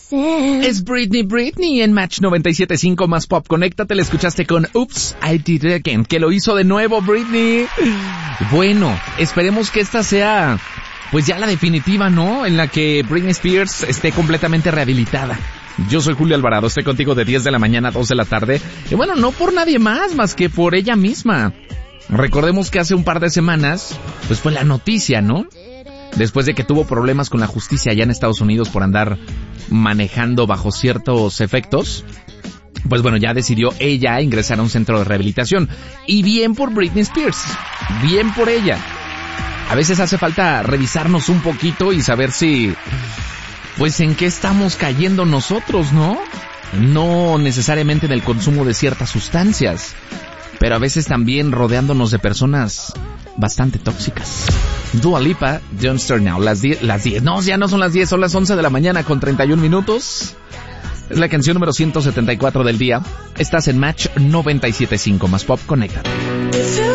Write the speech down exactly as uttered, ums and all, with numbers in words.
Es Britney Britney en Match noventa y siete punto cinco más Pop. Conéctate, la escuchaste con Oops, I Did It Again, que lo hizo de nuevo Britney. Bueno, esperemos que esta sea pues ya la definitiva, ¿no? En la que Britney Spears esté completamente rehabilitada. Yo soy Julio Alvarado, estoy contigo de diez de la mañana a dos de la tarde. Y bueno, no por nadie más, más que por ella misma. Recordemos que hace un par de semanas, pues fue la noticia, ¿no? Después de que tuvo problemas con la justicia allá en Estados Unidos por andar manejando bajo ciertos efectos, pues bueno, ya decidió ella ingresar a un centro de rehabilitación. Y bien por Britney Spears, bien por ella. A veces hace falta revisarnos un poquito y saber si, pues en qué estamos cayendo nosotros, ¿no? No necesariamente en el consumo de ciertas sustancias, pero a veces también rodeándonos de personas bastante tóxicas. Dua Lipa, Don't Start Now, las diez, las diez, no, ya no son las diez, son las once de la mañana con treinta y un minutos. Es la canción número ciento setenta y cuatro del día. Estás en Match noventa y siete punto cinco más Pop, conéctate.